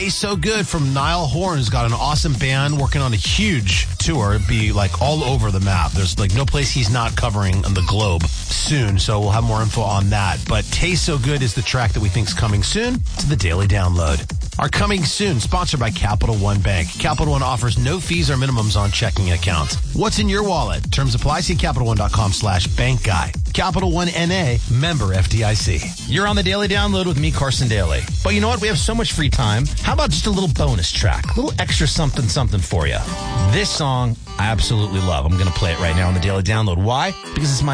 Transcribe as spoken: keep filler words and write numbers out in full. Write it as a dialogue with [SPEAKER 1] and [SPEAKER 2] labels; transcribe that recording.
[SPEAKER 1] He's so good from Niall Horan's got an awesome band working on a huge tour. It'd be like all over the map. There's like no place he's not covering on the globe soon, so we'll have more info on that. But Taste So Good is the track that we think is coming soon to the Daily Download. Are coming soon, sponsored by Capital One Bank. Capital One offers no fees or minimums on checking accounts. What's in your wallet? Terms apply. See CapitalOne.com slash bank guy. Capital One N A, member F D I C.
[SPEAKER 2] You're on the Daily Download with me, Carson Daly. But you know what? We have so much free time. How about just a little bonus track? A little extra something something for you. This song I absolutely love. I'm going to play it right now on the Daily Download. Why? Because it's my